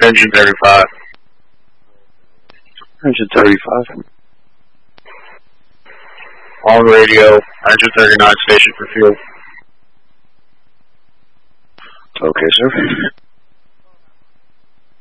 Engine 35. Engine 35. On radio, Engine 39, station for fuel. Okay, sir.